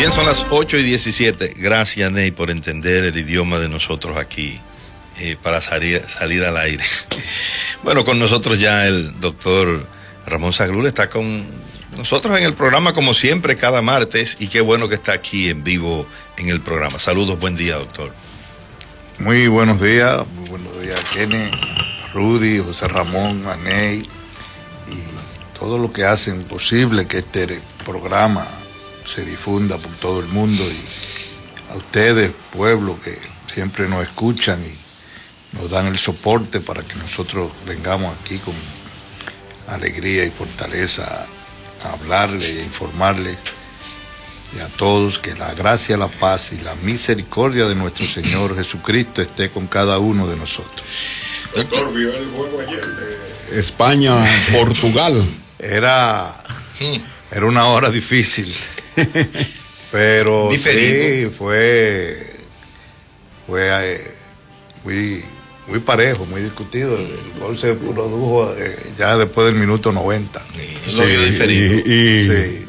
Bien, son las 8:17. Gracias, Ney, por entender el idioma de nosotros aquí, para salir al aire. Bueno, con nosotros ya el doctor Ramón Zaghloul está con nosotros en el programa como siempre cada martes, y qué bueno que está aquí en vivo en el programa. Saludos, buen día, doctor. Muy buenos días, Kenny, Rudy, José Ramón, a Ney y todo lo que hacen posible que este programa se difunda por todo el mundo, y a ustedes, pueblo, que siempre nos escuchan y nos dan el soporte para que nosotros vengamos aquí con alegría y fortaleza a hablarle e informarle, y a todos que la gracia, la paz y la misericordia de nuestro Señor Jesucristo esté con cada uno de nosotros. Doctor, vio el juego ayer de España-Portugal. Era una hora difícil, pero diferido. Sí, fue muy parejo, muy discutido. El gol se produjo ya después del minuto 90. Sí, diferido. Sí.